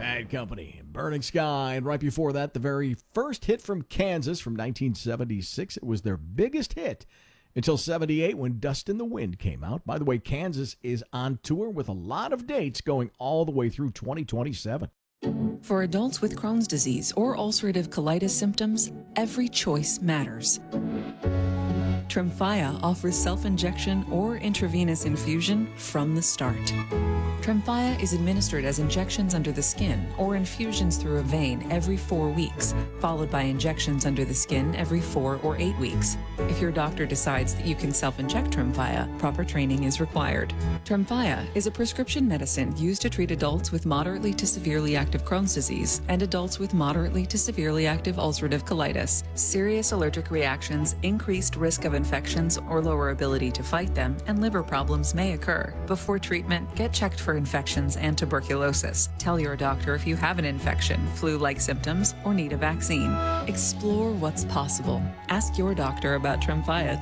Bad Company, Burning Sky. And right before that, the very first hit from Kansas from 1976. It was their biggest hit until 78 when Dust in the Wind came out. By the way, Kansas is on tour with a lot of dates going all the way through 2027. For adults with Crohn's disease or ulcerative colitis symptoms, every choice matters. Tremfya offers self-injection or intravenous infusion from the start. Tremfya is administered as injections under the skin or infusions through a vein every 4 weeks, followed by injections under the skin every 4 or 8 weeks. If your doctor decides that you can self-inject Tremfya, proper training is required. Tremfya is a prescription medicine used to treat adults with moderately to severely active Crohn's disease and adults with moderately to severely active ulcerative colitis. Serious allergic reactions, increased risk of infections or lower ability to fight them, and liver problems may occur. Before treatment, get checked for infections and tuberculosis. Tell your doctor if you have an infection, flu-like symptoms, or need a vaccine. Explore what's possible. Ask your doctor about Tremfya